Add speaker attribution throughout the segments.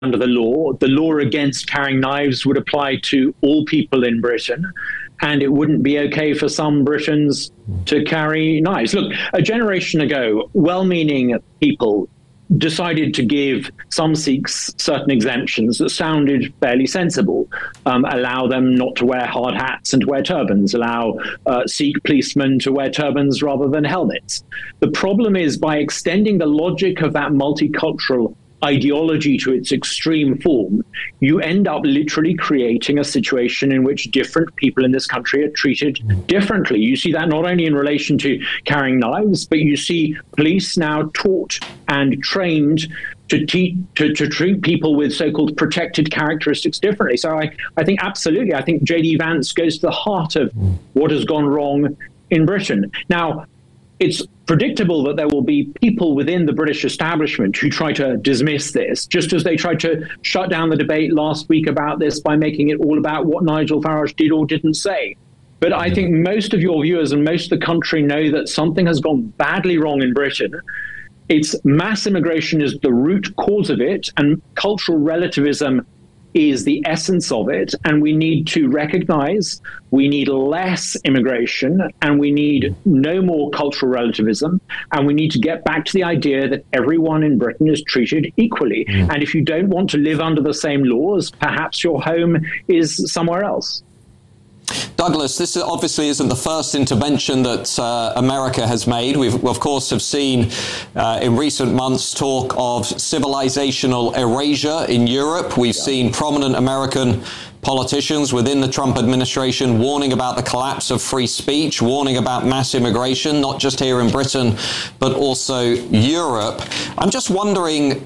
Speaker 1: under the law against carrying knives would apply to all people in Britain, and it wouldn't be okay for some Britons to carry knives. Look, a generation ago, well-meaning people decided to give some Sikhs certain exemptions that sounded fairly sensible. Allow them not to wear hard hats and to wear turbans, allow Sikh policemen to wear turbans rather than helmets. The problem is, by extending the logic of that multicultural ideology to its extreme form, you end up literally creating a situation in which different people in this country are treated differently. You see that not only in relation to carrying knives, but you see police now taught and trained to treat people with so-called protected characteristics differently. So I think absolutely, I think J.D. Vance goes to the heart of what has gone wrong in Britain. Now, it's predictable that there will be people within the British establishment who try to dismiss this, just as they tried to shut down the debate last week about this by making it all about what Nigel Farage did or didn't say. But I think most of your viewers and most of the country know that something has gone badly wrong in Britain. It's mass immigration is the root cause of it, and cultural relativism is the essence of it. And we need to recognize we need less immigration, and we need no more cultural relativism, and we need to get back to the idea that everyone in Britain is treated equally. And if you don't want to live under the same laws, perhaps your home is somewhere else.
Speaker 2: Douglas, this obviously isn't the first intervention that America has made. We've, of course, have seen in recent months talk of civilizational erasure in Europe. We've seen prominent American politicians within the Trump administration warning about the collapse of free speech, warning about mass immigration, not just here in Britain, but also Europe. I'm just wondering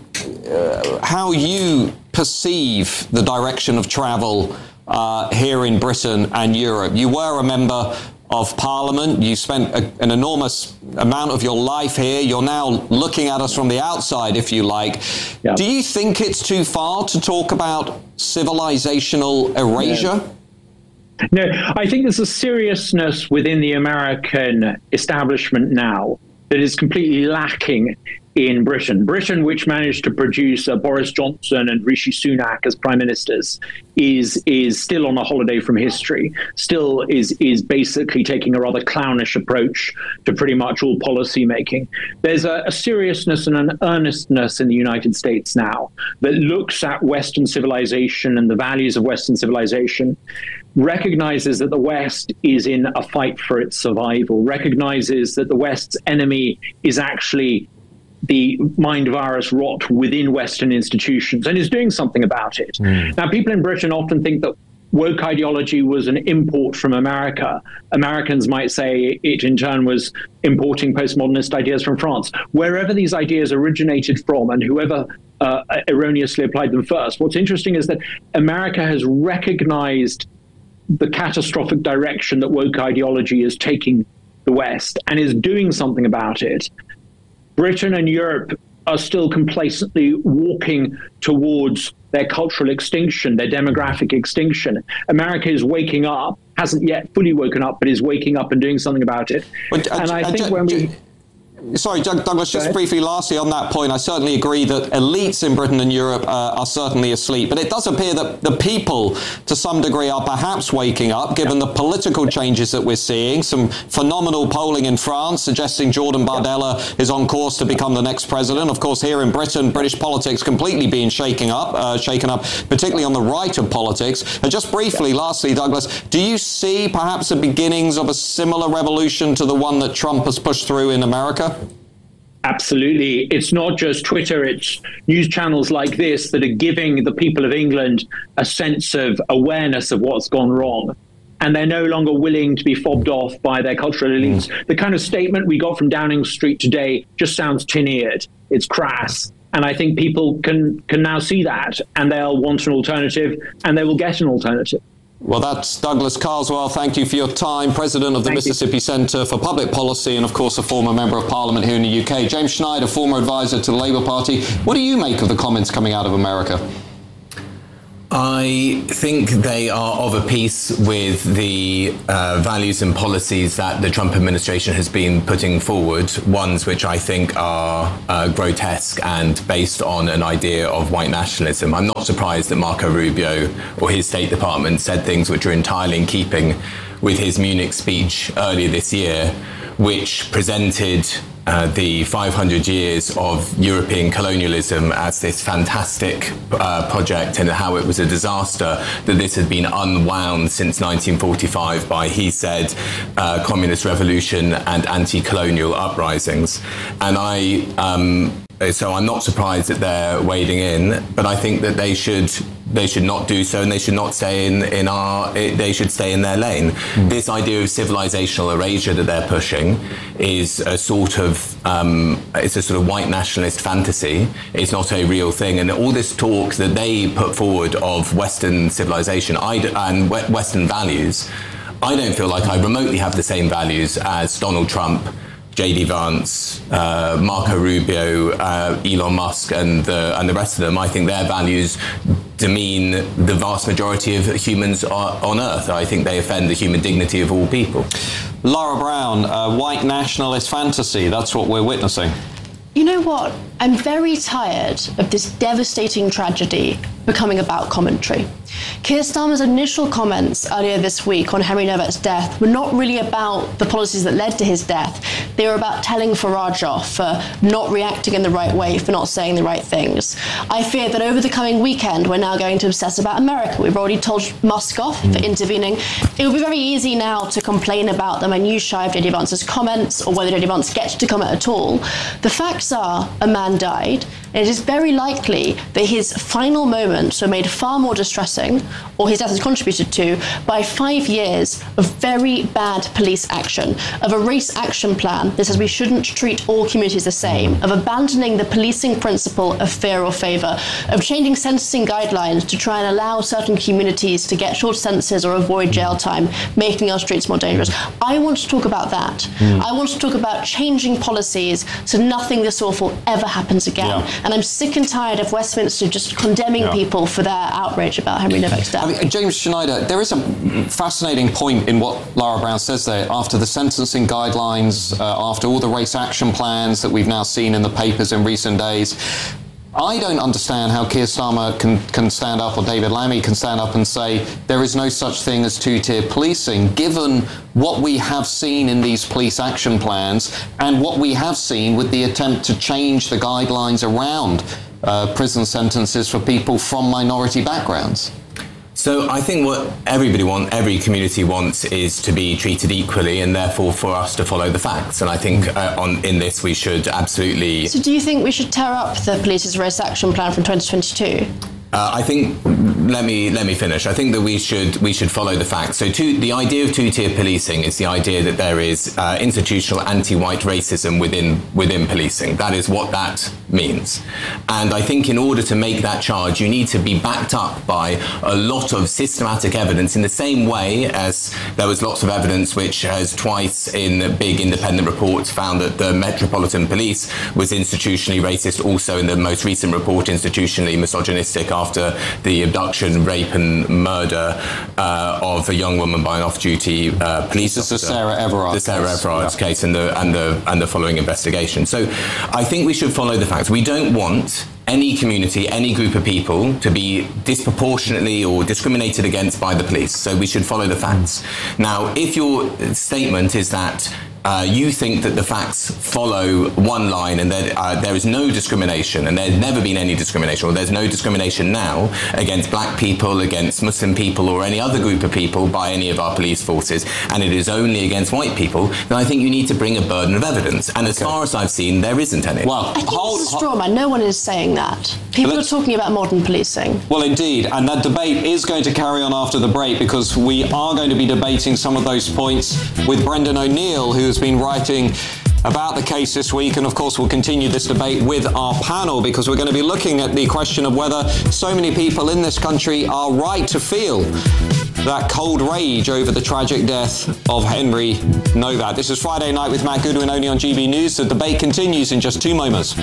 Speaker 2: how you perceive the direction of travel here in Britain and Europe. You were a member of Parliament. You spent an enormous amount of your life here. You're now looking at us from the outside, if you like. Yeah. Do you think it's too far to talk about civilizational erasure?
Speaker 1: No, I think there's a seriousness within the American establishment now that is completely lacking in Britain. Britain, which managed to produce Boris Johnson and Rishi Sunak as prime ministers, is still on a holiday from history, still is basically taking a rather clownish approach to pretty much all policy making. There's a seriousness and an earnestness in the United States now that looks at Western civilization and the values of Western civilization, recognizes that the West is in a fight for its survival, recognizes that the West's enemy is actually the mind virus rot within Western institutions, and is doing something about it. Now, people in Britain often think that woke ideology was an import from America. Americans might say it in turn was importing postmodernist ideas from France. Wherever these ideas originated from and whoever erroneously applied them first, what's interesting is that America has recognized the catastrophic direction that woke ideology is taking the West and is doing something about it. Britain and Europe are still complacently walking towards their cultural extinction, their demographic extinction. America is waking up, hasn't yet fully woken up, but is waking up and doing something about it. And I think when we...
Speaker 2: Sorry, Douglas, just briefly, lastly on that point, I certainly agree that elites in Britain and Europe are certainly asleep. But it does appear that the people, to some degree, are perhaps waking up, given the political changes that we're seeing. Some phenomenal polling in France suggesting Jordan Bardella is on course to become the next president. Of course, here in Britain, British politics completely being shaken up, particularly on the right of politics. And just briefly, lastly, Douglas, do you see perhaps the beginnings of a similar revolution to the one that Trump has pushed through in America?
Speaker 1: Absolutely. It's not just Twitter, it's news channels like this that are giving the people of England a sense of awareness of what's gone wrong. And they're no longer willing to be fobbed off by their cultural elites. The kind of statement we got from Downing Street today just sounds tin-eared. It's crass. And I think people can now see that, and they'll want an alternative, and they will get an alternative.
Speaker 2: Well, that's Douglas Carswell. Thank you for your time, President of the Mississippi Centre for Public Policy and, of course, a former Member of Parliament here in the UK. James Schneider, former advisor to the Labour Party. What do you make of the comments coming out of America?
Speaker 3: I think they are of a piece with the values and policies that the Trump administration has been putting forward, ones which I think are grotesque and based on an idea of white nationalism. I'm not surprised that Marco Rubio or his State Department said things which are entirely in keeping with his Munich speech earlier this year, which presented the 500 years of European colonialism as this fantastic project, and how it was a disaster that this had been unwound since 1945 by, he said, communist revolution and anti-colonial uprisings. And so I'm not surprised that they're wading in, but I think that they should not do so, and they should not stay they should stay in their lane. This idea of civilizational erasure that they're pushing is a sort of white nationalist fantasy. It's not a real thing, and all this talk that they put forward of Western civilization and Western values, I don't feel like I remotely have the same values as Donald Trump, J.D. Vance, Marco Rubio, Elon Musk, and the rest of them. I think their values demean the vast majority of humans on Earth. I think they offend the human dignity of all people.
Speaker 2: Lara Brown, white nationalist fantasy, that's what we're witnessing.
Speaker 4: You know what? I'm very tired of this devastating tragedy becoming about commentary. Keir Starmer's initial comments earlier this week on Henry Novet's death were not really about the policies that led to his death. They were about telling Farage off for not reacting in the right way, for not saying the right things. I fear that over the coming weekend, we're now going to obsess about America. We've already told Musk off for intervening. It would be very easy now to complain about the minutiae of J.D. Vance's comments, or whether J.D. Vance gets to comment at all. The facts are, a man died, and it is very likely that his final moments were made far more distressing, or his death has contributed to, by 5 years of very bad police action, of a race action plan that says we shouldn't treat all communities the same, of abandoning the policing principle of fear or favour, of changing sentencing guidelines to try and allow certain communities to get short sentences or avoid jail time, making our streets more dangerous. I want to talk about that. I want to talk about changing policies so nothing this awful ever happens again. And I'm sick and tired of Westminster just condemning people for their outrage about Henry Novet's death.
Speaker 2: I mean, James Schneider, there is a fascinating point in what Lara Brown says there. After the sentencing guidelines, after all the race action plans that we've now seen in the papers in recent days, I don't understand how Keir Starmer can stand up, or David Lammy can stand up and say there is no such thing as two-tier policing, given what we have seen in these police action plans and what we have seen with the attempt to change the guidelines around prison sentences for people from minority backgrounds.
Speaker 3: So I think what every community wants is to be treated equally, and therefore for us to follow the facts. And I think in this we should absolutely...
Speaker 4: So do you think we should tear up the police's race action plan from 2022?
Speaker 3: I think, let me finish. I think that we should follow the facts. So the idea of two-tier policing is the idea that there is institutional anti-white racism within policing. That is what that means. And I think in order to make that charge, you need to be backed up by a lot of systematic evidence, in the same way as there was lots of evidence which has twice in big independent reports found that the Metropolitan Police was institutionally racist, also in the most recent report institutionally misogynistic after the abduction, rape and murder of a young woman by an off-duty police officer.
Speaker 2: The Sarah Everard
Speaker 3: case and the following investigation. So I think we should follow the facts. We don't want any community, any group of people to be disproportionately or discriminated against by the police. So we should follow the facts. Now, if your statement is that you think that the facts follow one line and that there is no discrimination, and there's never been any discrimination, or there's no discrimination now against black people, against Muslim people, or any other group of people by any of our police forces, and it is only against white people, then I think you need to bring a burden of evidence. And as far as I've seen, there isn't any.
Speaker 2: Well,
Speaker 4: I think this is a straw man. No one is saying that. People are talking about modern policing.
Speaker 2: Well, indeed, and that debate is going to carry on after the break, because we are going to be debating some of those points with Brendan O'Neill, who's been writing about the case this week, and of course we'll continue this debate with our panel, because we're going to be looking at the question of whether so many people in this country are right to feel that cold rage over the tragic death of Henry Novat. This is Friday Night with Matt Goodwin, only on GB News. The debate continues in just 2 moments.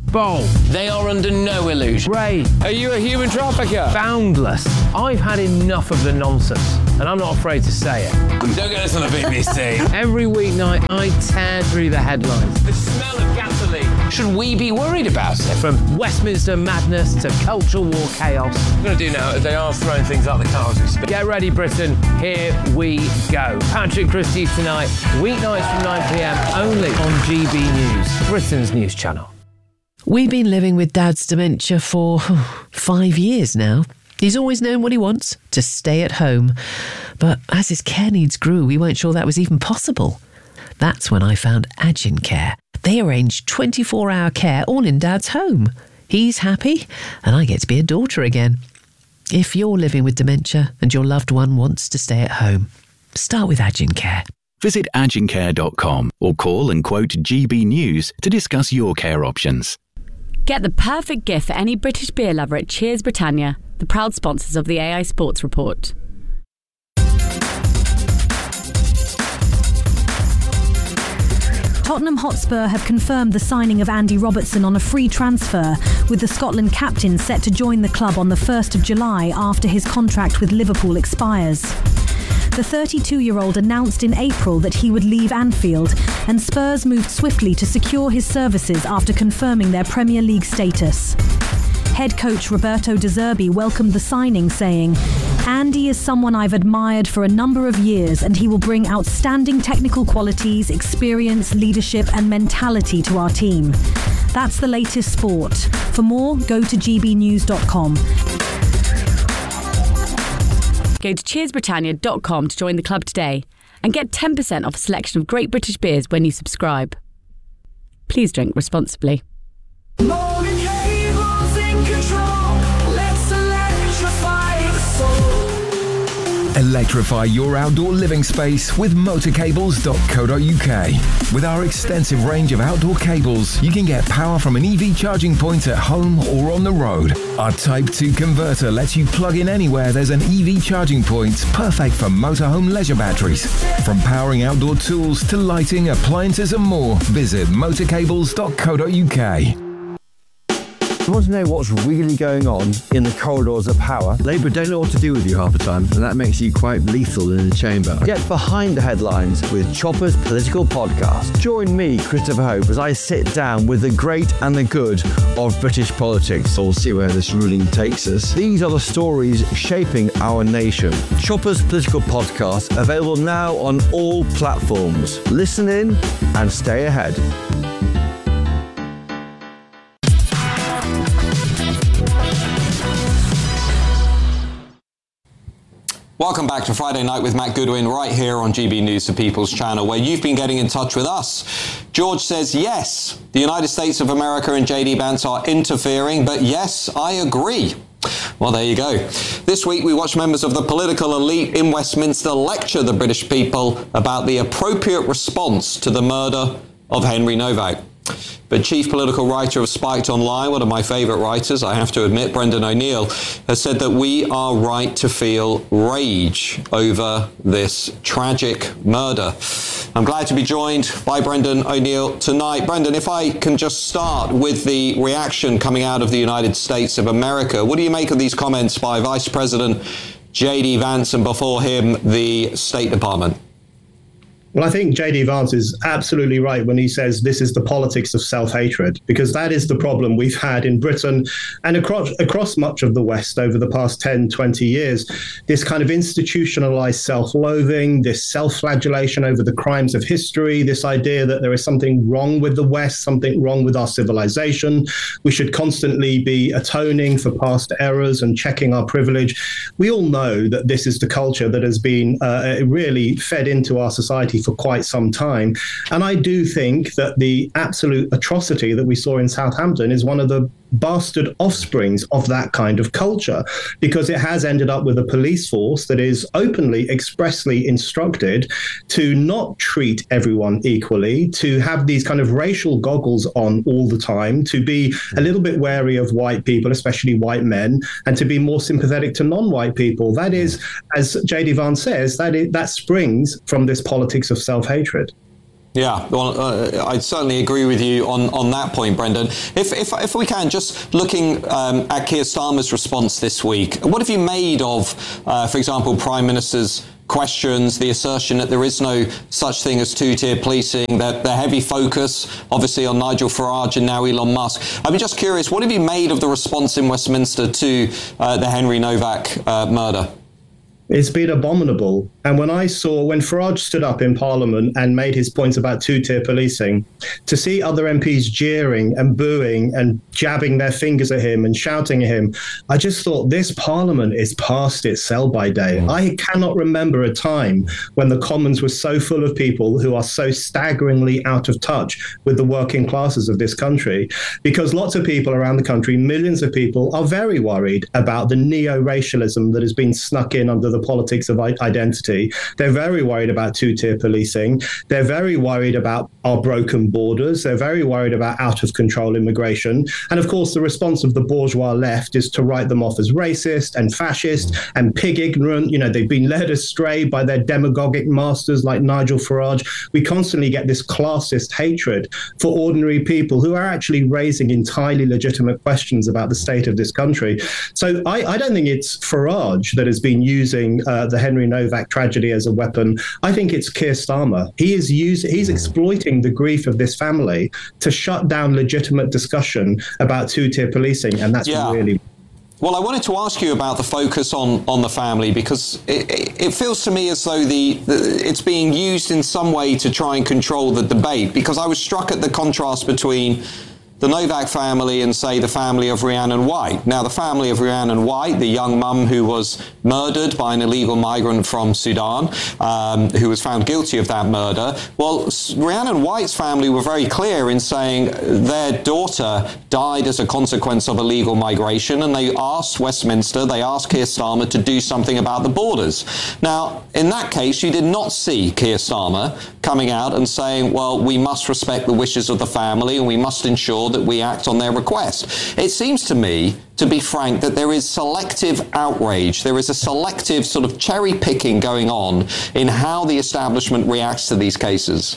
Speaker 5: Bold.
Speaker 6: They are under no illusion.
Speaker 5: Brave.
Speaker 6: Are you a human trafficker?
Speaker 5: Boundless. I've had enough of the nonsense, and I'm not afraid to say it.
Speaker 6: Don't get us on the BBC.
Speaker 5: Every weeknight, I tear through the headlines.
Speaker 6: The smell of gasoline. Should we be worried about it?
Speaker 5: From Westminster madness to cultural war chaos.
Speaker 6: What I'm going to do now is they are throwing things out the car as we speak.
Speaker 5: Get ready, Britain. Here we go. Patrick Christie's tonight, weeknights from 9 p.m, only on GB News, Britain's news channel.
Speaker 7: We've been living with Dad's dementia for 5 years now. He's always known what he wants, to stay at home. But as his care needs grew, we weren't sure that was even possible. That's when I found Agincare. They arrange 24-hour care all in Dad's home. He's happy, and I get to be a daughter again. If you're living with dementia and your loved one wants to stay at home, start with Agincare.
Speaker 8: Visit agincare.com or call and quote GB News to discuss your care options.
Speaker 9: Get the perfect gift for any British beer lover at Cheers Britannia, the proud sponsors of the AI Sports Report.
Speaker 10: Tottenham Hotspur have confirmed the signing of Andy Robertson on a free transfer, with the Scotland captain set to join the club on the 1st of July after his contract with Liverpool expires. The 32-year-old announced in April that he would leave Anfield, and Spurs moved swiftly to secure his services after confirming their Premier League status. Head coach Roberto De Zerbi welcomed the signing, saying, "Andy is someone I've admired for a number of years, and he will bring outstanding technical qualities, experience, leadership and mentality to our team." That's the latest sport. For more, go to gbnews.com.
Speaker 9: Go to cheersbritannia.com to join the club today and get 10% off a selection of great British beers when you subscribe. Please drink responsibly.
Speaker 11: Electrify your outdoor living space with motorcables.co.uk. With our extensive range of outdoor cables, you can get power from an EV charging point at home or on the road. Our Type 2 converter lets you plug in anywhere there's an EV charging point, perfect for motorhome leisure batteries. From powering outdoor tools to lighting, appliances and more, visit motorcables.co.uk.
Speaker 12: You want to know what's really going on in the corridors of power? Labour don't know what to do with you half the time, and that makes you quite lethal in the chamber. Get behind the headlines with Chopper's Political Podcast. Join me, Christopher Hope, as I sit down with the great and the good of British politics. We'll see where this ruling takes us. These are the stories shaping our nation. Chopper's Political Podcast, available now on all platforms. Listen in and stay ahead.
Speaker 2: Welcome back to Friday Night with Matt Goodwin, right here on GB News, the People's Channel, where you've been getting in touch with us. George says, yes, the United States of America and JD Vance are interfering, but yes, I agree. Well, there you go. This week, we watched members of the political elite in Westminster lecture the British people about the appropriate response to the murder of Henry Novak. But chief political writer of Spiked Online, one of my favourite writers, I have to admit, Brendan O'Neill, has said that we are right to feel rage over this tragic murder. I'm glad to be joined by Brendan O'Neill tonight. Brendan, if I can just start with the reaction coming out of the United States of America, what do you make of these comments by Vice President JD Vance and before him the State Department?
Speaker 13: Well, I think JD Vance is absolutely right when he says this is the politics of self-hatred, because that is the problem we've had in Britain and across much of the West over the past 10, 20 years. This kind of institutionalized self-loathing, this self-flagellation over the crimes of history, this idea that there is something wrong with the West, something wrong with our civilization. We should constantly be atoning for past errors and checking our privilege. We all know that this is the culture that has been really fed into our society for quite some time. And I do think that the absolute atrocity that we saw in Southampton is one of the bastard offsprings of that kind of culture, because it has ended up with a police force that is openly, expressly instructed to not treat everyone equally, to have these kind of racial goggles on all the time, to be a little bit wary of white people, especially white men, and to be more sympathetic to non-white people. That is, as JD Vance says, that springs from this politics of self-hatred.
Speaker 2: Yeah, well, I certainly agree with you on that point, Brendan. If we can, just looking at Keir Starmer's response this week, what have you made of, for example, Prime Minister's questions, the assertion that there is no such thing as two-tier policing, that the heavy focus, obviously, on Nigel Farage and now Elon Musk? I'm just curious, what have you made of the response in Westminster to the Henry Novak murder?
Speaker 13: It's been abominable. And when Farage stood up in Parliament and made his points about two-tier policing, to see other MPs jeering and booing and jabbing their fingers at him and shouting at him, I just thought this Parliament is past its sell-by day. I cannot remember a time when the Commons was so full of people who are so staggeringly out of touch with the working classes of this country, because lots of people around the country, millions of people, are very worried about the neo-racialism that has been snuck in under the politics of identity. They're very worried about two-tier policing. They're very worried about our broken borders. They're very worried about out-of-control immigration. And of course, the response of the bourgeois left is to write them off as racist and fascist and pig-ignorant. You know, they've been led astray by their demagogic masters like Nigel Farage. We constantly get this classist hatred for ordinary people who are actually raising entirely legitimate questions about the state of this country. So I don't think it's Farage that has been using the Henry Novak tragedy as a weapon. I think it's Keir Starmer. He's exploiting the grief of this family to shut down legitimate discussion about two-tier policing, and that's really...
Speaker 2: Well, I wanted to ask you about the focus on the family, because it feels to me as though it's being used in some way to try and control the debate, because I was struck at the contrast between the Novak family and, say, the family of Rhiannon White. Now, the family of Rhiannon White, the young mum who was murdered by an illegal migrant from Sudan, who was found guilty of that murder, well, Rhiannon White's family were very clear in saying their daughter died as a consequence of illegal migration, and they asked Westminster, they asked Keir Starmer to do something about the borders. Now, in that case, you did not see Keir Starmer coming out and saying, well, we must respect the wishes of the family and we must ensure that we act on their request. It seems to me, to be frank, that there is selective outrage. There is a selective sort of cherry picking going on in how the establishment reacts to these cases.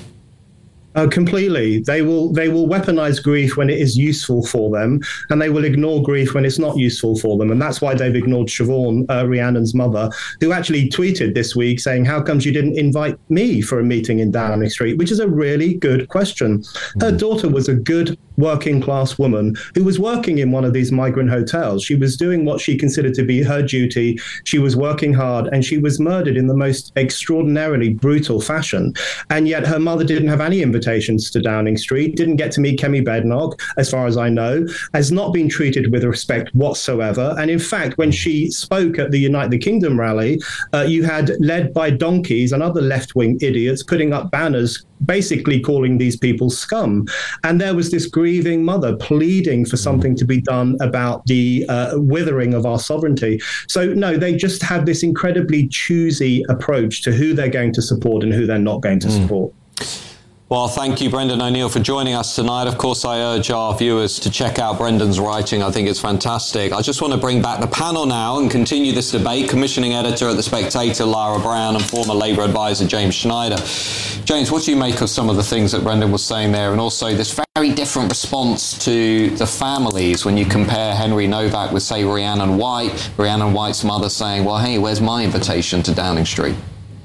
Speaker 13: Completely. They will weaponize grief when it is useful for them, and they will ignore grief when it's not useful for them. And that's why they've ignored Siobhan, Rhiannon's mother, who actually tweeted this week saying, how comes you didn't invite me for a meeting in Downing Street? Which is a really good question. Her daughter was a good working class woman who was working in one of these migrant hotels. She was doing what she considered to be her duty. She was working hard, and she was murdered in the most extraordinarily brutal fashion. And yet her mother didn't have any invitations to Downing Street, didn't get to meet Kemi Badenoch, as far as I know, has not been treated with respect whatsoever. And in fact, when she spoke at the Unite the Kingdom rally, you had led by donkeys and other left-wing idiots putting up banners basically calling these people scum. And there was this grieving mother pleading for something to be done about the withering of our sovereignty. So no, they just have this incredibly choosy approach to who they're going to support and who they're not going to support.
Speaker 2: Well, thank you, Brendan O'Neill, for joining us tonight. Of course, I urge our viewers to check out Brendan's writing. I think it's fantastic. I just want to bring back the panel now and continue this debate. Commissioning editor at The Spectator, Lara Brown, and former Labour advisor, James Schneider. James, what do you make of some of the things that Brendan was saying there, and also this very different response to the families when you compare Henry Novak with, say, Rhiannon White, Rhiannon White's mother saying, well, hey, where's my invitation to Downing Street?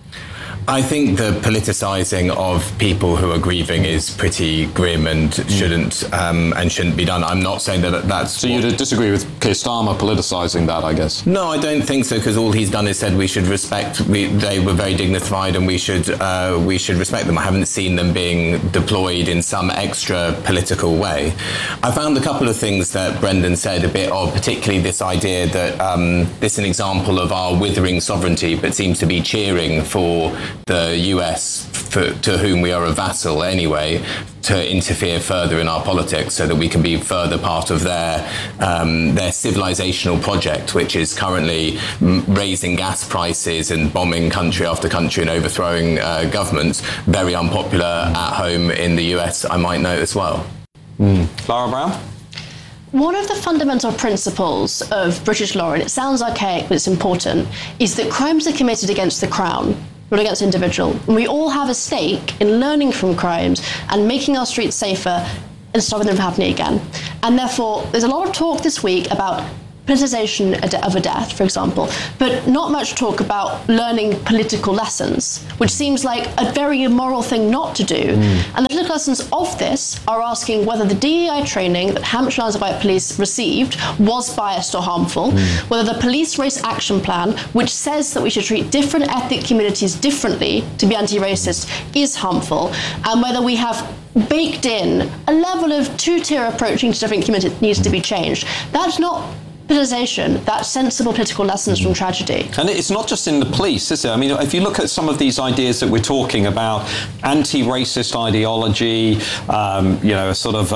Speaker 3: I think the politicising of people who are grieving is pretty grim and shouldn't be done. I'm not saying that that's...
Speaker 2: So you disagree with Keir Starmer politicising that, I guess?
Speaker 3: No, I don't think so, because all he's done is said we should respect... they were very dignified and we should respect them. I haven't seen them being deployed in some extra political way. I found a couple of things that Brendan said a bit odd, particularly this idea that this is an example of our withering sovereignty, but seems to be cheering for the US, to whom we are a vassal anyway, to interfere further in our politics so that we can be further part of their civilizational project, which is currently raising gas prices and bombing country after country and overthrowing governments. Very unpopular at home in the US, I might note as well.
Speaker 2: Lara Brown?
Speaker 4: One of the fundamental principles of British law, and it sounds archaic but it's important, is that crimes are committed against the Crown not against individual. And we all have a stake in learning from crimes and making our streets safer and stopping them from happening again. And therefore, there's a lot of talk this week about politicization of a death, for example, but not much talk about learning political lessons, which seems like a very immoral thing not to do. And the political lessons of this are asking whether the DEI training that Hampshire and Isle of Wight police received was biased or harmful, whether the police race action plan, which says that we should treat different ethnic communities differently to be anti-racist, is harmful, and whether we have baked in a level of two-tier approaching to different communities that needs to be changed. That's not politicization, that's sensible political lessons from tragedy.
Speaker 2: And it's not just in the police, is it? I mean, if you look at some of these ideas that we're talking about, anti-racist ideology, a sort of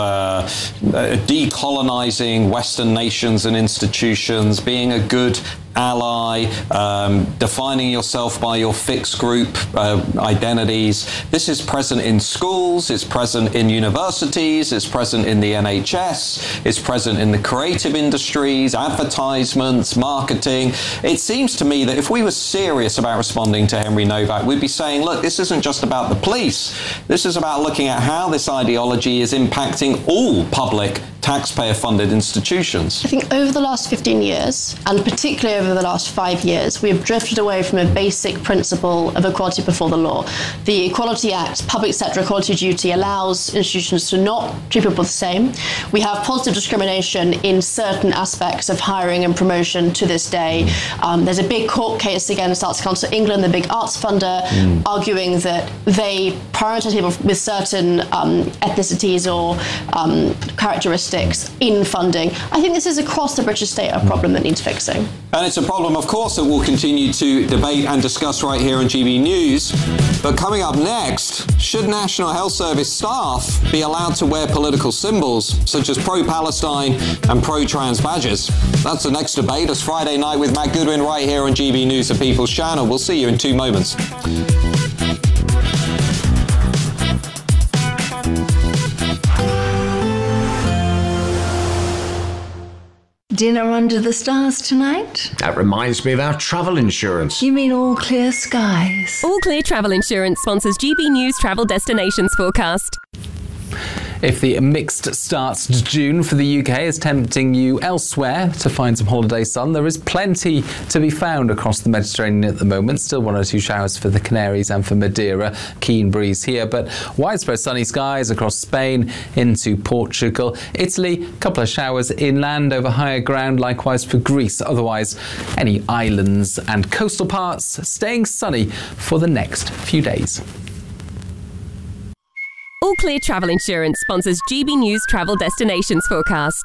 Speaker 2: decolonizing Western nations and institutions, being a good ally, defining yourself by your fixed group identities. This is present in schools, it's present in universities, it's present in the NHS, it's present in the creative industries, advertisements, marketing. It seems to me that if we were serious about responding to Henry Novak, we'd be saying, look, this isn't just about the police. This is about looking at how this ideology is impacting all public taxpayer-funded institutions.
Speaker 4: I think over the last 15 years, and particularly over the last 5 years, we have drifted away from a basic principle of equality before the law. The Equality Act, Public Sector Equality Duty, allows institutions to not treat people the same. We have positive discrimination in certain aspects of hiring and promotion to this day. There's a big court case against Arts Council England, the big arts funder, arguing that they prioritise people with certain ethnicities or characteristics in funding. I think this is across the British state a problem that needs fixing.
Speaker 2: And it's a problem, of course, that we'll continue to debate and discuss right here on GB News. But coming up next, should National Health Service staff be allowed to wear political symbols such as pro-Palestine and pro-trans badges? That's the next debate. It's Friday night with Matt Goodwin right here on GB News, the People's Channel. We'll see you in 2 moments.
Speaker 14: Dinner under the stars tonight?
Speaker 15: That reminds me of our travel insurance.
Speaker 14: You mean All Clear Skies?
Speaker 16: All Clear Travel Insurance sponsors GB News travel destinations forecast.
Speaker 17: If the mixed start to June for the UK is tempting you elsewhere to find some holiday sun, there is plenty to be found across the Mediterranean at the moment. Still 1 or 2 showers for the Canaries and for Madeira. Keen breeze here, but widespread sunny skies across Spain into Portugal. Italy, a couple of showers inland over higher ground, likewise for Greece. Otherwise, any islands and coastal parts staying sunny for the next few days.
Speaker 16: All Clear Travel Insurance sponsors GB News travel destinations forecast.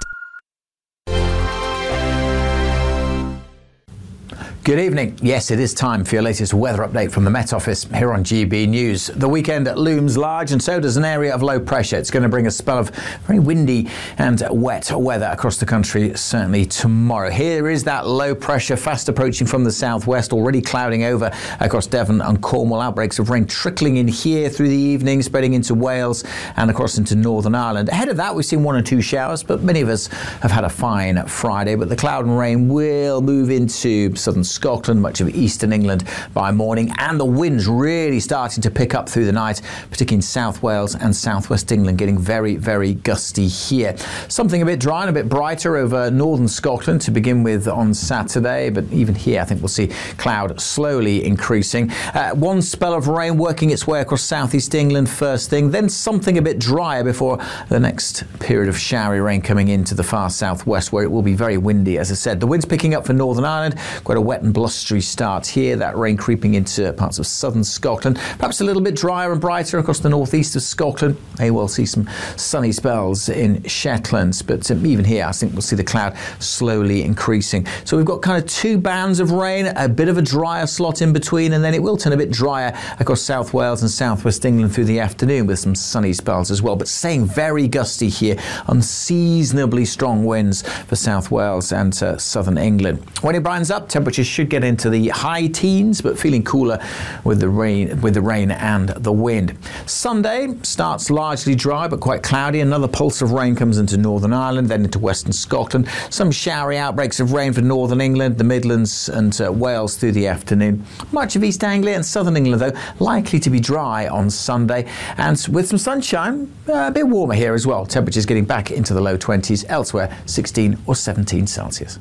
Speaker 18: Good evening. Yes, it is time for your latest weather update from the Met Office here on GB News. The weekend looms large, and so does an area of low pressure. It's going to bring a spell of very windy and wet weather across the country, certainly tomorrow. Here is that low pressure fast approaching from the southwest, already clouding over across Devon and Cornwall. Outbreaks of rain trickling in here through the evening, spreading into Wales and across into Northern Ireland. Ahead of that, we've seen 1 or 2 showers, but many of us have had a fine Friday. But the cloud and rain will move into southern Scotland, much of eastern England by morning, and the winds really starting to pick up through the night, particularly in South Wales and southwest England, getting very, very gusty here. Something a bit dry and a bit brighter over northern Scotland to begin with on Saturday, but even here I think we'll see cloud slowly increasing. One spell of rain working its way across southeast England first thing, then something a bit drier before the next period of showery rain coming into the far southwest, where it will be very windy. As I said, the wind's picking up for Northern Ireland, quite a wet and blustery start here, that rain creeping into parts of southern Scotland, perhaps a little bit drier and brighter across the northeast of Scotland. May well see some sunny spells in Shetland, but even here I think we'll see the cloud slowly increasing. So we've got kind of 2 bands of rain, a bit of a drier slot in between, and then it will turn a bit drier across South Wales and southwest England through the afternoon with some sunny spells as well, but staying very gusty here, unseasonably strong winds for South Wales and southern England. When it brightens up, temperatures should get into the high teens, but feeling cooler with the rain and the wind. Sunday starts largely dry, but quite cloudy. Another pulse of rain comes into Northern Ireland, then into Western Scotland. Some showery outbreaks of rain for Northern England, the Midlands and Wales through the afternoon. Much of East Anglia and Southern England, though, likely to be dry on Sunday, and with some sunshine, a bit warmer here as well. Temperatures getting back into the low 20s, elsewhere 16 or 17 Celsius.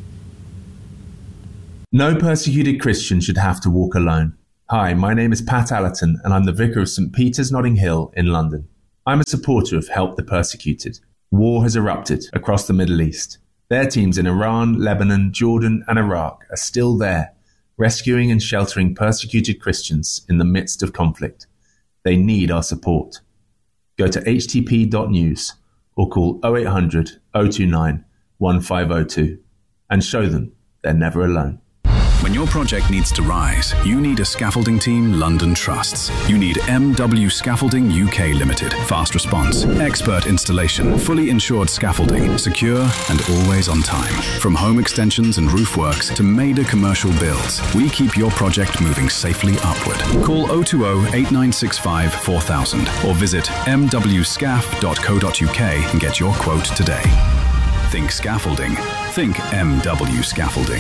Speaker 19: No persecuted Christian should have to walk alone. Hi, my name is Pat Allerton, and I'm the Vicar of St Peter's Notting Hill in London. I'm a supporter of Help the Persecuted. War has erupted across the Middle East. Their teams in Iran, Lebanon, Jordan and Iraq are still there, rescuing and sheltering persecuted Christians in the midst of conflict. They need our support. Go to htp.news or call 0800 029 1502 and show them they're never alone.
Speaker 8: When your project needs to rise, you need a scaffolding team London trusts. You need MW Scaffolding UK Limited. Fast response, expert installation, fully insured scaffolding, secure and always on time. From home extensions and roof works to major commercial builds, we keep your project moving safely upward. Call 020 8965 4000 or visit mwscaf.co.uk and get your quote today. Think scaffolding. Think MW Scaffolding.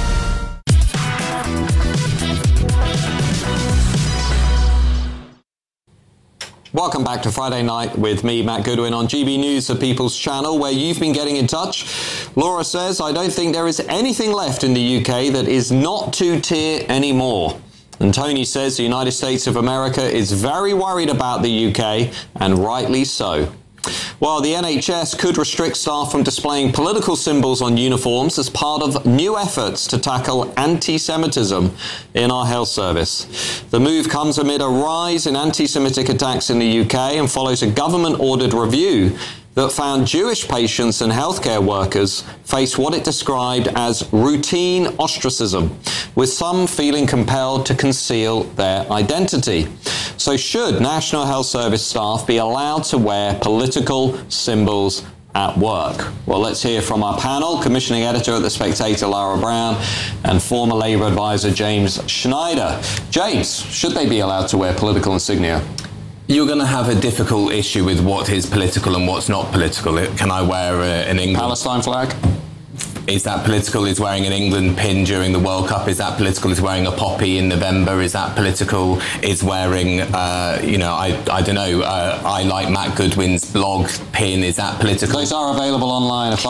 Speaker 2: Welcome back to Friday Night with me, Matt Goodwin, on GB News, the People's Channel, where you've been getting in touch. Laura says, I don't think there is anything left in the UK that is not two-tier anymore. And Tony says the United States of America is very worried about the UK, and rightly so. Well, the NHS could restrict staff from displaying political symbols on uniforms as part of new efforts to tackle anti-Semitism in our health service. The move comes amid a rise in anti-Semitic attacks in the UK and follows a government-ordered review that found Jewish patients and healthcare workers face what it described as routine ostracism, with some feeling compelled to conceal their identity. So should National Health Service staff be allowed to wear political symbols at work? Well, let's hear from our panel, commissioning editor at The Spectator, Lara Brown, and former Labour advisor, James Schneider. James, should they be allowed to wear political insignia?
Speaker 3: You're going to have a difficult issue with what is political and what's not political. Can I wear an England
Speaker 2: Palestine flag?
Speaker 3: Is that political? Is wearing an England pin during the World Cup? Is that political? Is wearing a poppy in November? Is that political? Is wearing, I don't know, I like Matt Goodwin's blog pin. Is that political?
Speaker 2: Those are available online at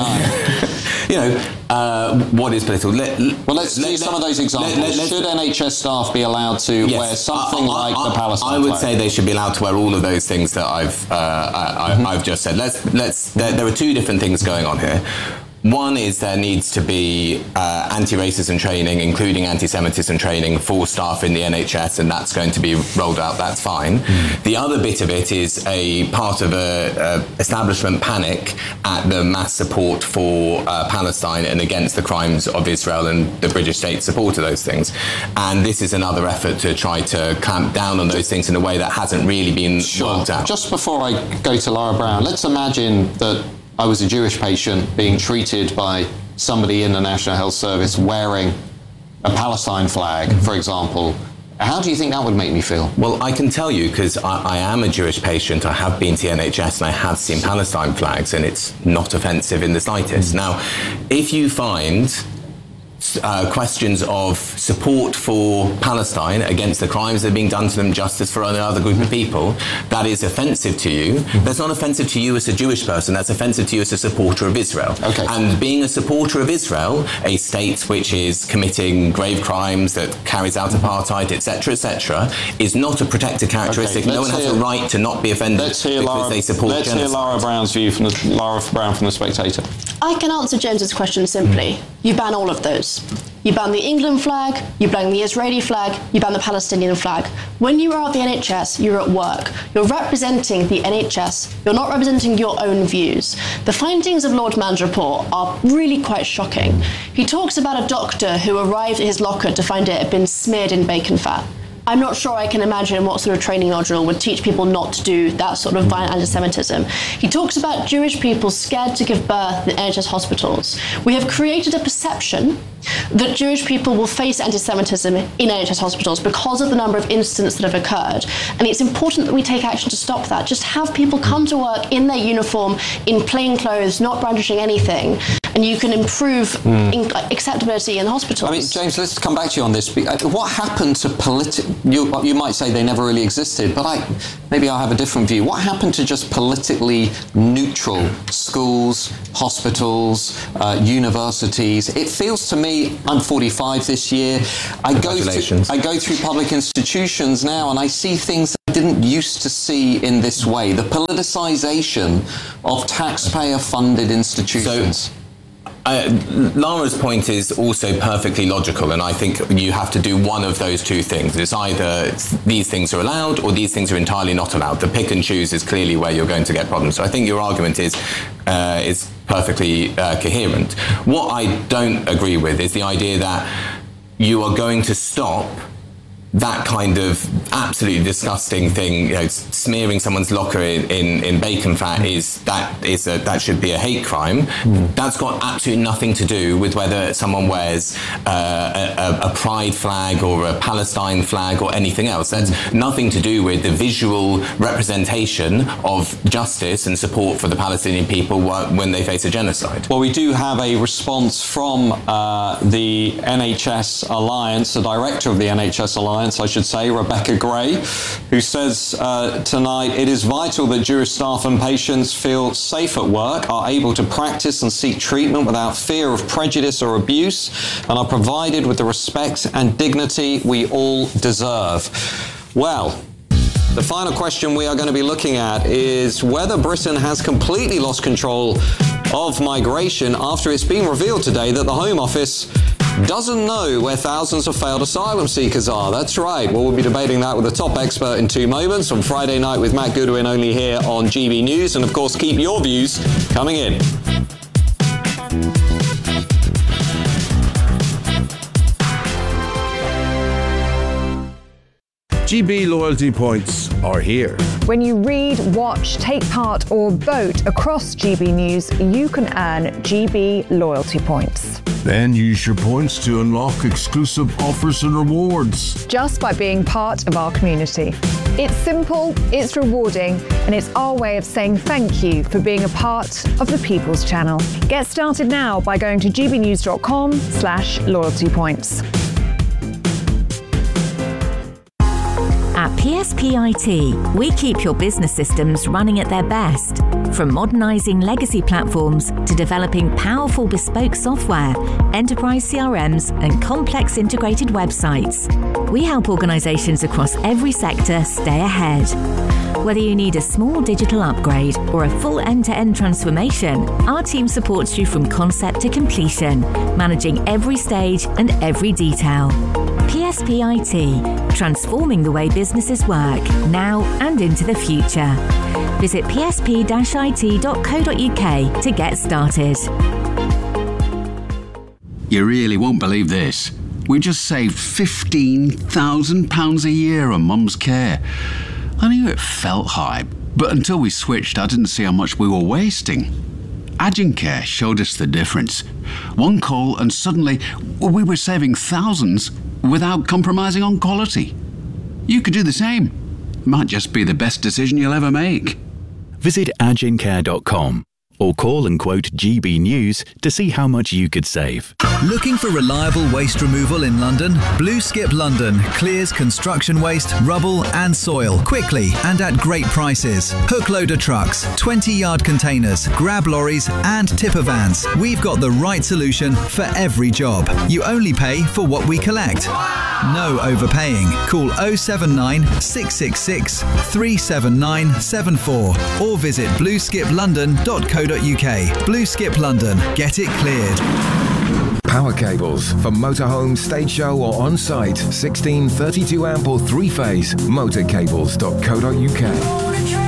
Speaker 2: $5.99.
Speaker 3: What is political?
Speaker 2: Let's see some of those examples. Should NHS staff be allowed to wear something like the Palestine flag?
Speaker 3: I would say they should be allowed to wear all of those things that I've just said. There are two different things going on here. One is there needs to be anti-racism training, including anti-Semitism training for staff in the NHS, and that's going to be rolled out. That's fine. The other bit of it is a part of a establishment panic at the mass support for Palestine and against the crimes of Israel and the British state support of those things. And this is another effort to try to clamp down on those things in a way that hasn't really been rolled out.
Speaker 2: Just before I go to Lara Brown, let's imagine that I was a Jewish patient being treated by somebody in the National Health Service wearing a Palestine flag, for example. How do you think that would make me feel?
Speaker 3: Well, I can tell you, because I am a Jewish patient, I have been to the NHS and I have seen Palestine flags, and it's not offensive in the slightest. Now, if you find questions of support for Palestine against the crimes that are being done to them, justice for another group of people, that is offensive to you. That's not offensive to you as a Jewish person, that's offensive to you as a supporter of Israel.
Speaker 2: Okay.
Speaker 3: And being a supporter of Israel, a state which is committing grave crimes, that carries out apartheid, etc., is not a protected characteristic. Okay, no one has a right to not be offended because they support genocide.
Speaker 2: Let's hear Lara Brown's view from Lara Brown from The Spectator.
Speaker 4: I can answer James's question simply. You ban all of those. You ban the England flag, you ban the Israeli flag, you ban the Palestinian flag. When you are at the NHS, you're at work. You're representing the NHS. You're not representing your own views. The findings of Lord Mann's report are really quite shocking. He talks about a doctor who arrived at his locker to find it had been smeared in bacon fat. I'm not sure I can imagine what sort of training module would teach people not to do that sort of violent anti-Semitism. He talks about Jewish people scared to give birth in NHS hospitals. We have created a perception that Jewish people will face anti-Semitism in NHS hospitals because of the number of incidents that have occurred. And it's important that we take action to stop that. Just have people come to work in their uniform, in plain clothes, not brandishing anything, and you can improve acceptability in the hospitals.
Speaker 2: I mean, James, let's come back to you on this. What happened to you might say they never really existed, but maybe I have a different view. What happened to just politically neutral schools, hospitals, universities? It feels to me, I'm 45 this year, I go through public institutions now and I see things that I didn't used to see in this way. The politicisation of taxpayer-funded institutions.
Speaker 3: Lara's point is also perfectly logical, and I think you have to do one of those two things. It's either these things are allowed or these things are entirely not allowed. The pick and choose is clearly where you're going to get problems. So I think your argument is perfectly coherent. What I don't agree with is the idea that you are going to stop that kind of absolutely disgusting thing, smearing someone's locker in bacon fat that should be a hate crime. That's got absolutely nothing to do with whether someone wears a pride flag or a Palestine flag or anything else. That's nothing to do with the visual representation of justice and support for the Palestinian people when they face a genocide.
Speaker 2: Well, we do have a response from the NHS Alliance, the director of the NHS Alliance, I should say, Rebecca Gray, who says tonight, it is vital that Jewish staff and patients feel safe at work, are able to practice and seek treatment without fear of prejudice or abuse, and are provided with the respect and dignity we all deserve. Well, the final question we are going to be looking at is whether Britain has completely lost control of migration after it's been revealed today that the Home Office doesn't know where thousands of failed asylum seekers are. That's right. Well, we'll be debating that with a top expert in 2 moments on Friday night with Matt Goodwin, only here on GB News. And of course, keep your views coming in.
Speaker 20: GB loyalty points are here.
Speaker 21: When you read, watch, take part or vote across GB News, you can earn GB loyalty points.
Speaker 20: Then use your points to unlock exclusive offers and rewards.
Speaker 21: Just by being part of our community. It's simple, it's rewarding, and it's our way of saying thank you for being a part of the People's Channel. Get started now by going to gbnews.com/loyalty points.
Speaker 22: At PSP IT, we keep your business systems running at their best. From modernising legacy platforms to developing powerful bespoke software, enterprise CRMs and complex integrated websites. We help organisations across every sector stay ahead. Whether you need a small digital upgrade or a full end-to-end transformation, our team supports you from concept to completion, managing every stage and every detail. PSP IT, transforming the way businesses work, now and into the future. Visit psp-it.co.uk to get started.
Speaker 23: You really won't believe this. We just saved £15,000 a year on Mum's care. I knew it felt high, but until we switched, I didn't see how much we were wasting. Agencare showed us the difference. One call and suddenly we were saving thousands without compromising on quality. You could do the same. Might just be the best decision you'll ever make.
Speaker 24: Visit agencare.com or call and quote GB News to see how much you could save.
Speaker 25: Looking for reliable waste removal in London? Blue Skip London clears construction waste, rubble and soil quickly and at great prices. Hook loader trucks, 20-yard containers, grab lorries and tipper vans. We've got the right solution for every job. You only pay for what we collect. No overpaying. Call 079 666 37974 or visit blueskiplondon.co.uk. Blue Skip London. Get it cleared.
Speaker 11: Power cables for motorhome, stage show or on-site. 16, 32 amp or 3-phase. Motorcables.co.uk.